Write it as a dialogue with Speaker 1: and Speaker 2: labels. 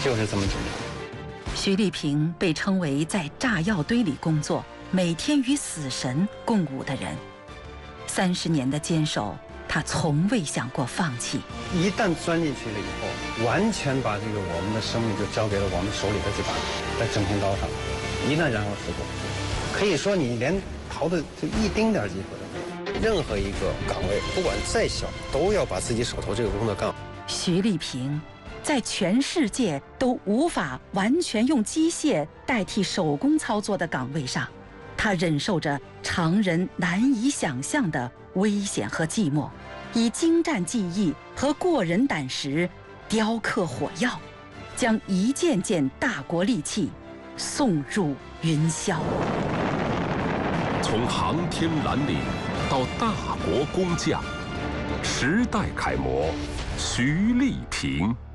Speaker 1: 就是这么简单。
Speaker 2: 徐丽萍被称为在炸药堆里工作，每天与死神共舞的人。30年的坚守，他从未想过放弃。
Speaker 1: 一旦钻进去了以后，完全把我们的生命就交给了我们手里的这把整片刀上。一旦然后事故，可以说你连逃的就一丁点机会都没有。
Speaker 3: 任何一个岗位，不管再小，都要把自己手头这个工作干好。
Speaker 2: 徐丽萍在全世界都无法完全用机械代替手工操作的岗位上，他忍受着常人难以想象的危险和寂寞，以精湛技艺和过人胆识雕刻火药，将一件件大国利器送入云霄。
Speaker 4: 从航天蓝领到大国工匠，时代楷模徐丽萍。